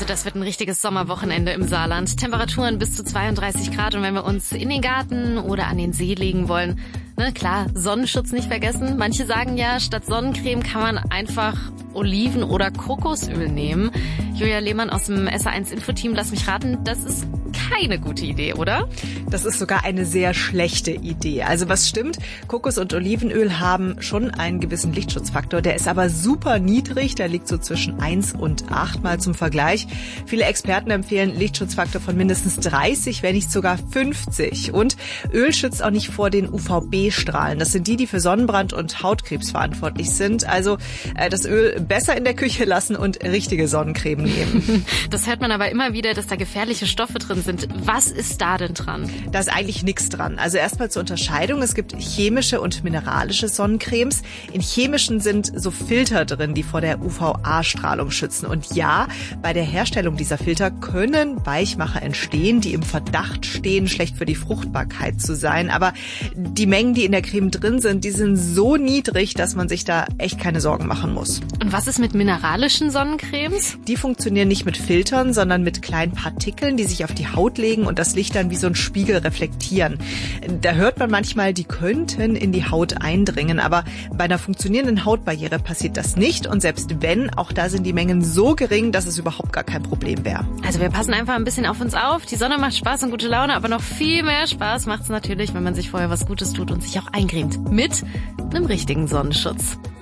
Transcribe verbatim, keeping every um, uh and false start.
Also das wird ein richtiges Sommerwochenende im Saarland. Temperaturen bis zu zweiunddreißig Grad. Und wenn wir uns in den Garten oder an den See legen wollen, ne, klar, Sonnenschutz nicht vergessen. Manche sagen ja, statt Sonnencreme kann man einfach Oliven- oder Kokosöl nehmen. Julia Lehmann aus dem S A eins Infoteam, lass mich raten, das ist keine gute Idee, oder? Das ist sogar eine sehr schlechte Idee. Also was stimmt, Kokos- und Olivenöl haben schon einen gewissen Lichtschutzfaktor. Der ist aber super niedrig, der liegt so zwischen eins und acht mal zum Vergleich. Viele Experten empfehlen Lichtschutzfaktor von mindestens dreißig, wenn nicht sogar fünfzig. Und Öl schützt auch nicht vor den U V B-Strahlen. Das sind die, die für Sonnenbrand und Hautkrebs verantwortlich sind. Also äh, das Öl besser in der Küche lassen und richtige Sonnencreme nehmen. Das hört man aber immer wieder, dass da gefährliche Stoffe drin sind. Was ist da denn dran? Da ist eigentlich nichts dran. Also erstmal zur Unterscheidung. Es gibt chemische und mineralische Sonnencremes. In chemischen sind so Filter drin, die vor der U V A-Strahlung schützen. Und ja, bei der Herstellung dieser Filter können Weichmacher entstehen, die im Verdacht stehen, schlecht für die Fruchtbarkeit zu sein. Aber die Mengen, die in der Creme drin sind, die sind so niedrig, dass man sich da echt keine Sorgen machen muss. Und was ist mit mineralischen Sonnencremes? Die funktionieren nicht mit Filtern, sondern mit kleinen Partikeln, die sich auf die Haut legen und das Licht dann wie so ein Spiegel reflektieren. Da hört man manchmal, die könnten in die Haut eindringen, aber bei einer funktionierenden Hautbarriere passiert das nicht und selbst wenn, auch da sind die Mengen so gering, dass es überhaupt gar kein Problem wäre. Also wir passen einfach ein bisschen auf uns auf. Die Sonne macht Spaß und gute Laune, aber noch viel mehr Spaß macht's natürlich, wenn man sich vorher was Gutes tut und sich auch eincremt. Mit einem richtigen Sonnenschutz.